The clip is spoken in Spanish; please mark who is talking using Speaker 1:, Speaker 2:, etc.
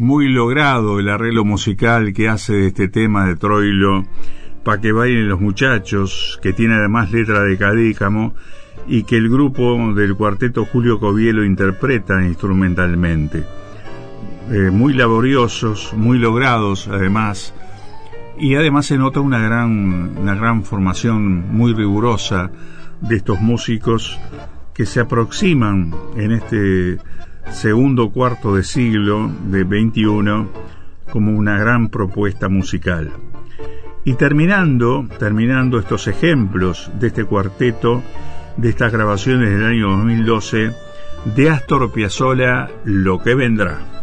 Speaker 1: Muy logrado el arreglo musical que hace de este tema de Troilo, Pa' que bailen los muchachos, que tiene además letra de Cadícamo y que el grupo del cuarteto Julio Covielo interpreta instrumentalmente. Muy laboriosos, muy logrados además, y además se nota una gran formación muy rigurosa de estos músicos que se aproximan en este segundo cuarto de siglo de XXI como una gran propuesta musical. Y terminando estos ejemplos de este cuarteto, de estas grabaciones del año 2012, de Astor Piazzolla, Lo que vendrá.